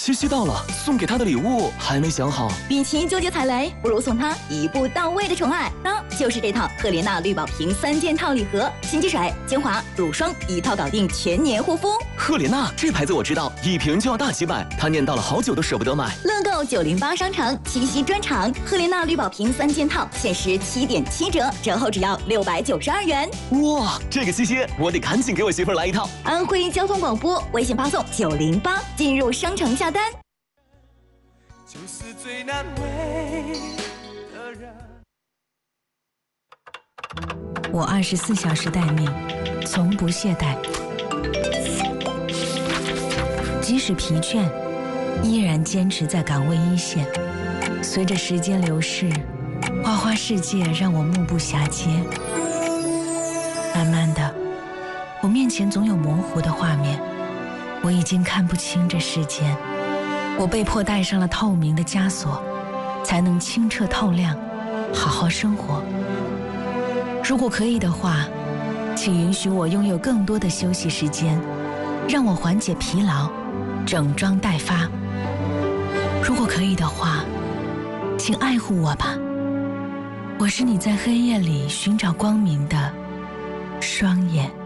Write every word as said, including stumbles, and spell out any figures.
七夕到了，送给他的礼物还没想好。 与其纠结踩雷，不如送他一步到位的宠爱，那就是这套赫莲娜绿宝瓶三件套礼盒，洗洁水、精华、乳霜一套搞定全年护肤。 赫莲娜这牌子我知道，一瓶就要大几百，他念叨了好久都舍不得买。 乐购九零八商城七夕专场，赫莲娜绿宝瓶三件套限时七点七折，折后只要六百九十二元。 哇，这个七夕我得赶紧给我媳妇儿来一套。 安徽交通广播微信发送九零八进入商城下单。 就是最难为的人。 我二十四小时待命，从不懈怠，即使疲倦，依然坚持在岗位一线。随着时间流逝，花花世界让我目不暇接。慢慢的，我面前总有模糊的画面，我已经看不清这世间。我被迫戴上了透明的枷锁，才能清澈透亮，好好生活。如果可以的话，请允许我拥有更多的休息时间，让我缓解疲劳，整装待发。如果可以的话，请爱护我吧，我是你在黑夜里寻找光明的双眼。